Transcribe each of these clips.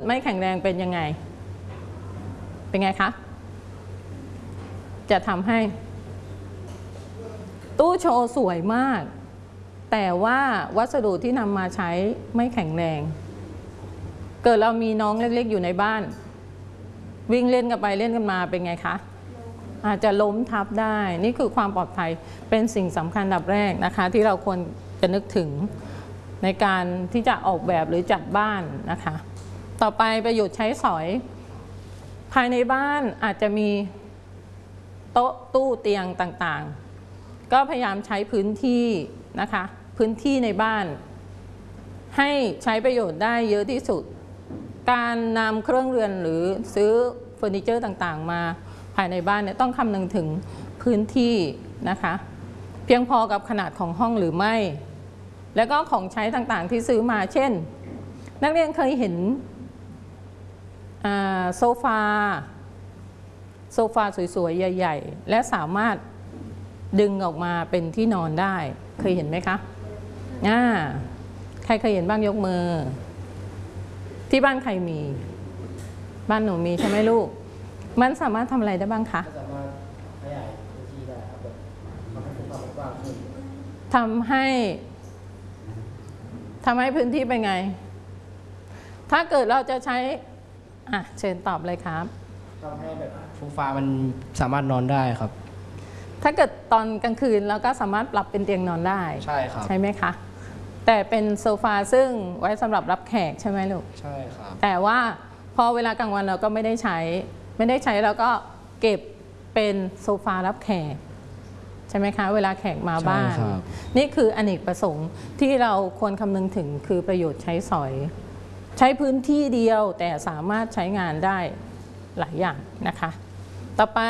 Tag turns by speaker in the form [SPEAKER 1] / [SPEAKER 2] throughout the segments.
[SPEAKER 1] ไม่แข็งแรงเป็นยังไงคะจะทำให้ตู้โชว์สวยมากแต่ว่าวัสดุที่นำมาใช้ไม่แข็งแรงเกิดเรามีน้องเล็กๆอยู่ในบ้านวิ่งเล่นกันไปเล่นกันมาเป็นไงคะอาจจะล้มทับได้นี่คือความปลอดภัยเป็นสิ่งสำคัญอันดับแรกนะคะที่เราควรจะนึกถึงในการที่จะออกแบบหรือจัดบ้านนะคะต่อไปประโยชน์ใช้สอยภายในบ้านอาจจะมีโต๊ะตู้เตียงต่างๆก็พยายามใช้พื้นที่นะคะพื้นที่ในบ้านให้ใช้ประโยชน์ได้เยอะที่สุดการนำเครื่องเรือนหรือซื้อเฟอร์นิเจอร์ต่างๆมาภายในบ้านเนี่ยต้องคำนึงถึงพื้นที่นะคะเพียงพอกับขนาดของห้องหรือไม่แล้วก็ของใช้ต่างๆที่ซื้อมาเช่นนักเรียนเคยเห็นโซฟาสวยๆใหญ่ๆและสามารถดึงออกมาเป็นที่นอนได้เคยเห็นไหมคะใครเคยเห็นบ้างยกมือที่บ้านใครมีบ้านหนูมีใช่ไหมลูกมันสามารถทำอะไรได้บ้างคะ
[SPEAKER 2] สามารถขยายพื้นที่ได้ครับแบบความกว้างขึ้น
[SPEAKER 1] ทำให้พื้นที่เป็นไงถ้าเกิดเราจะใช้เชิญตอบเลยครับ
[SPEAKER 2] ทำให้แบบโซฟามันสามารถนอนได้ครับ
[SPEAKER 1] ถ้าเกิดตอนกลางคืนเราก็สามารถปรับเป็นเตียงนอนได้
[SPEAKER 2] ใช่ครับ
[SPEAKER 1] ใช่ไหมคะแต่เป็นโซฟาซึ่งไว้สำหรับรับแขกใช่ไหมลูก
[SPEAKER 2] ใช่ครับ
[SPEAKER 1] แต่ว่าพอเวลากลางวันเราก็ไม่ได้ใช้เราก็เก็บเป็นโซฟารับแขกใช่ไหมคะเวลาแขกมาบ้านนี่คืออเนกประสงค์ที่เราควรคำนึงถึงคือประโยชน์ใช้สอยใช้พื้นที่เดียวแต่สามารถใช้งานได้หลายอย่างนะคะต่อไป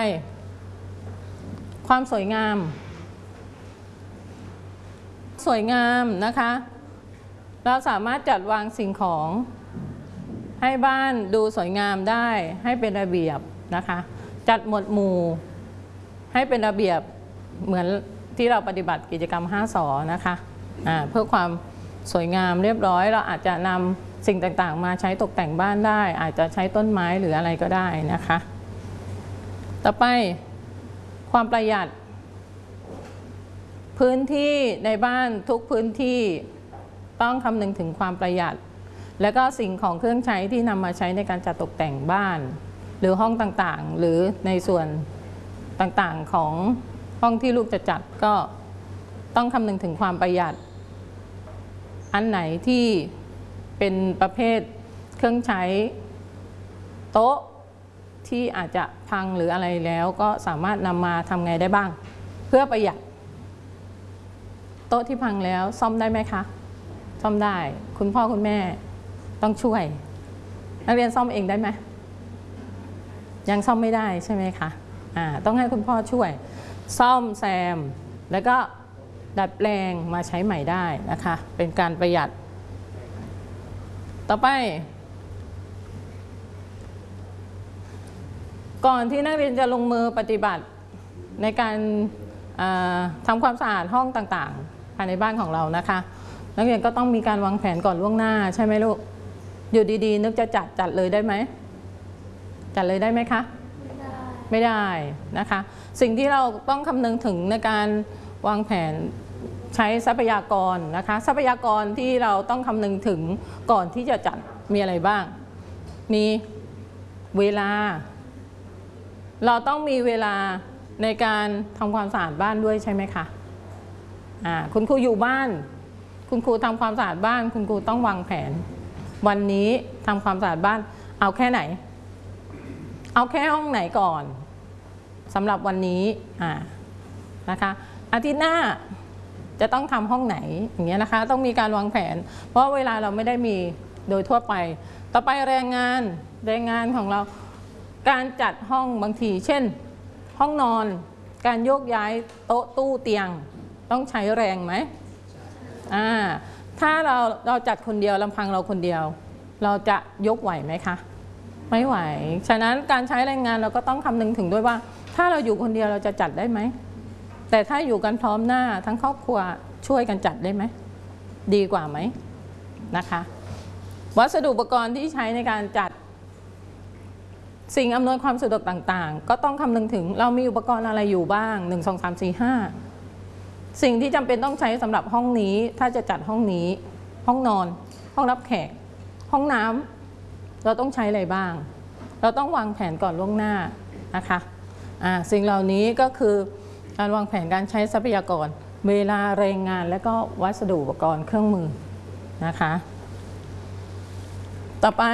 [SPEAKER 1] ความสวยงามนะคะเราสามารถจัดวางสิ่งของให้บ้านดูสวยงามได้ให้เป็นระเบียบนะคะจัดหมวดหมู่ให้เป็นระเบียบเหมือนที่เราปฏิบัติกิจกรรม5 สนะคะเพื่อความสวยงามเรียบร้อยเราอาจจะนำสิ่งต่างๆมาใช้ตกแต่งบ้านได้อาจจะใช้ต้นไม้หรืออะไรก็ได้นะคะต่อไปความประหยัดพื้นที่ในบ้านทุกพื้นที่ต้องคำนึงถึงความประหยัดและก็สิ่งของเครื่องใช้ที่นำมาใช้ในการจัดตกแต่งบ้านหรือห้องต่างๆหรือในส่วนต่างๆของห้องที่ลูกจะจัดก็ต้องคำนึงถึงความประหยัดอันไหนที่เป็นประเภทเครื่องใช้โต๊ะที่อาจจะพังหรืออะไรแล้วก็สามารถนำมาทำไงได้บ้างเพื่อประหยัดโต๊ะที่พังแล้วซ่อมได้ไหมคะซ่อมได้คุณพ่อคุณแม่ต้องช่วยนักเรียนซ่อมเองได้ไหมยังซ่อมไม่ได้ใช่ไหมคะต้องให้คุณพ่อช่วยซ่อมแซมแล้วก็ดัดแปลงมาใช้ใหม่ได้นะคะเป็นการประหยัดต่อไปก่อนที่นักเรียนจะลงมือปฏิบัติในการทำความสะอาดห้องต่างๆภายในบ้านของเรานะคะนักเรียนก็ต้องมีการวางแผนก่อนล่วงหน้าใช่ไหมลูกอยู่ดีๆนึกจะจัดเลยได้ไหมจัดเลยได้ไหมคะไม่ได้นะคะสิ่งที่เราต้องคำนึงถึงในการวางแผนใช้ทรัพยากรนะคะทรัพยากรที่เราต้องคำนึงถึงก่อนที่จะจัดมีอะไรบ้างมีเวลาเราต้องมีเวลาในการทำความสะอาดบ้านด้วยใช่ไหมคะคุณครูอยู่บ้านคุณครูทำความสะอาดบ้านคุณครูต้องวางแผนวันนี้ทำความสะอาดบ้านเอาแค่ไหนเอาแค่ห้องไหนก่อนสำหรับวันนี้นะคะอาทิตย์หน้าจะต้องทำห้องไหนอย่างเงี้ยนะคะต้องมีการวางแผนเพราะเวลาเราไม่ได้มีโดยทั่วไปต่อไปแรงงานของเราการจัดห้องบางทีเช่นห้องนอนการโยกย้ายโต๊ะตู้เตียงต้องใช้แรงไหมถ้าเราจัดคนเดียวลำพังเราคนเดียวเราจะยกไหวไหมคะไม่ไหวฉะนั้นการใช้แรงงานเราก็ต้องคำนึงถึงด้วยว่าถ้าเราอยู่คนเดียวเราจะจัดได้ไหมแต่ถ้าอยู่กันพร้อมหน้าทั้งครอบครัวช่วยกันจัดได้ไหมดีกว่าไหมนะคะวัสดุอุปกรณ์ที่ใช้ในการจัดสิ่งอำนวยความสะดวกต่างๆก็ต้องคำนึงถึงเรามีอุปกรณ์อะไรอยู่บ้าง1 2 3 4 5สิ่งที่จำเป็นต้องใช้สำหรับห้องนี้ถ้าจะจัดห้องนี้ห้องนอนห้องรับแขกห้องน้ำเราต้องใช้อะไรบ้างเราต้องวางแผนก่อนล่วงหน้านะคะสิ่งเหล่านี้ก็คือการวางแผนการใช้ทรัพยากรเวลาแรงงานและก็วัสดุอุปกรณ์เครื่องมือนะคะต่อไป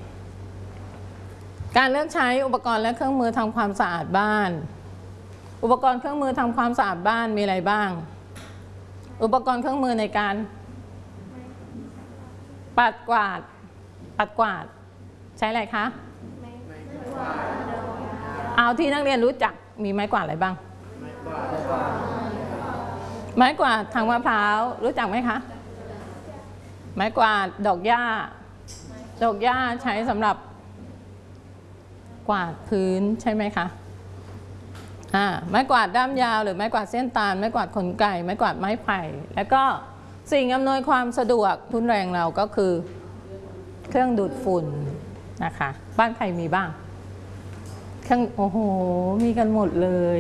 [SPEAKER 1] การเลือกใช้อุปกรณ์และเครื่องมือทำความสะอาดบ้านอุปกรณ์เครื่องมือทำความสะอาดบ้านมีอะไรบ้างอุปกรณ์เครื่องมือในการปัดกวาดใช้อะไรคะเอาที่นักเรียนรู้จักมีไม้กวาดอะไรบ้างไม้กวาดทางมะพร้าวรู้จักไหมคะไม้กวาดดอกหญ้าใช้สำหรับกวาดพื้นใช่ไหมคะไม้กวาดด้ามยาวหรือไม้กวาดเส้นตาลไม้กวาดขนไก่ไม้กวาดไม้ไผ่แล้วก็สิ่งอำนวยความสะดวกทุนแรงเราก็คือเครื่องดูดฝุ่นนะคะบ้านใครมีบ้างเครื่องโอ้โหมีกันหมดเลย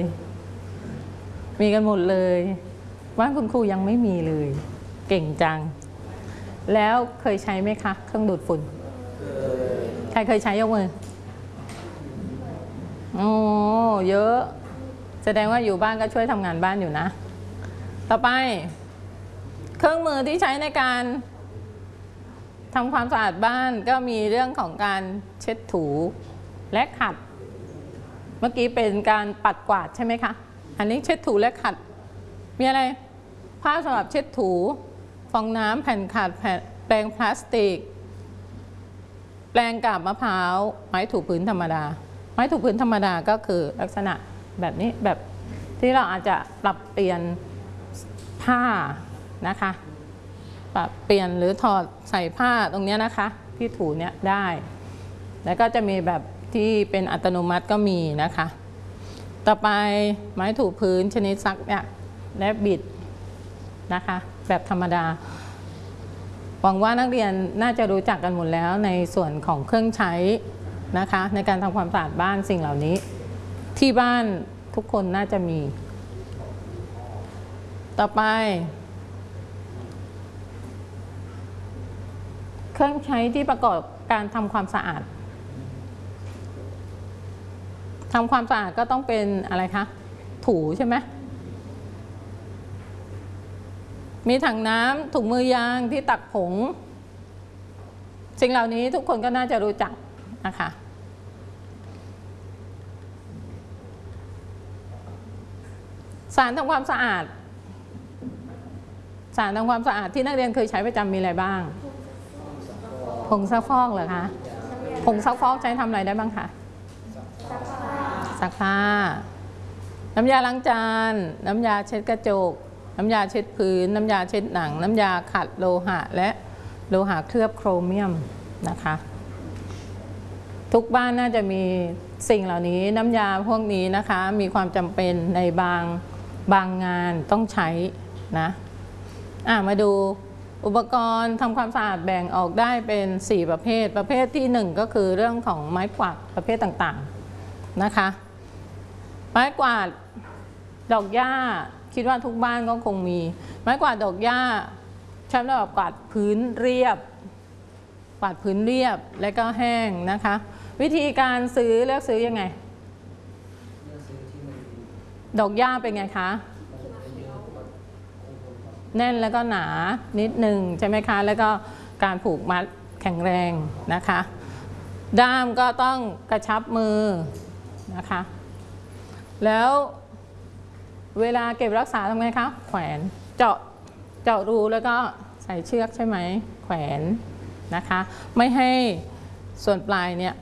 [SPEAKER 1] บ้านคุณครูยังไม่มีเลยเก่งจังแล้วเคยใช้ไหมคะเครื่องดูดฝุ่นใครเคยใช้ยกมือโอ้เยอะแสดงว่าอยู่บ้านก็ช่วยทำงานบ้านอยู่นะต่อไปเครื่องมือที่ใช้ในการทำความสะอาดบ้านก็มีเรื่องของการเช็ดถูและขัดเมื่อกี้เป็นการปัดกวาดใช่ไหมคะอันนี้เช็ดถูและขัดมีอะไรผ้าสำหรับเช็ดถูฟองน้ำแผ่นขัดแปรงพลาสติกแปรงกาบมะพร้าวไม้ถูพื้นธรรมดาไม้ถูพื้นธรรมดาก็คือลักษณะแบบนี้แบบที่เราอาจจะปรับเปลี่ยนผ้านะคะปรับเปลี่ยนหรือถอดใส่ผ้าตรงนี้นะคะที่ถูเนี้ยได้แล้วก็จะมีแบบที่เป็นอัตโนมัติก็มีนะคะต่อไปไม้ถูพื้นชนิดซักเนี่ยและบิดนะคะแบบธรรมดาหวังว่านักเรียนน่าจะรู้จักกันหมดแล้วในส่วนของเครื่องใช้นะคะในการทำความสะอาดบ้านสิ่งเหล่านี้ที่บ้านทุกคนน่าจะมีต่อไปเครื่องใช้ที่ประกอบการทำความสะอาดก็ต้องเป็นอะไรคะถูใช่ไหมมีถังน้ำถุงมือยางที่ตักผงสิ่งเหล่านี้ทุกคนก็น่าจะรู้จักนะคะสารทำความสะอาดที่นักเรียนเคยใช้ประจำมีอะไรบ้างผงซักฟอกเหรอคะผงซักฟอกใช้ทำอะไรได้บ้างคะซักผ้าน้ำยาล้างจานน้ำยาเช็ดกระจกน้ำยาเช็ดพื้นน้ำยาเช็ดหนังน้ำยาขัดโลหะและโลหะเคลือบโครเมียมนะคะทุกบ้านน่าจะมีสิ่งเหล่านี้น้ำยาพวกนี้นะคะมีความจำเป็นในบางงานต้องใช้นะมาดูอุปกรณ์ทำความสะอาดแบ่งออกได้เป็น4ประเภทที่1ก็คือเรื่องของไม้กวาดประเภทต่างๆนะคะไม้กวาดดอกหญ้าคิดว่าทุกบ้านก็คงมีไม้กวาดดอกหญ้าใช้สำหรับกวาดพื้นเรียบและก็แห้งนะคะวิธีการเลือกซื้อยังไงดอกหญ้าเป็นไงคะแน่นแล้วก็หนานิดนึงใช่ไหมคะแล้วก็การผูกมัดแข็งแรงนะคะด้ามก็ต้องกระชับมือนะคะแล้วเวลาเก็บรักษาทำไงคะแขวนเจาะรูแล้วก็ใส่เชือกใช่ไหมแขวนนะคะไม่ให้ส่วนปลายเนี่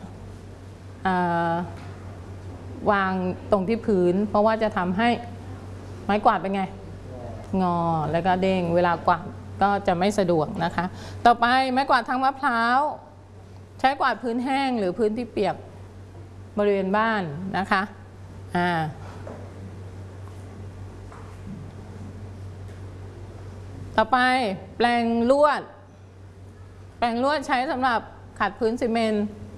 [SPEAKER 1] ยวางตรงที่พื้นเพราะว่าจะทำให้ไม้กวาดเป็นไงงอแล้วก็เด้งเวลากวาดก็จะไม่สะดวกนะคะต่อไปไม้กวาดทางมะพร้าวใช้กวาดพื้นแห้งหรือพื้นที่เปียกบริเวณบ้านนะคะต่อไปแปรงลวดแปรงลวดใช้สำหรับขัดพื้นซีเมนต์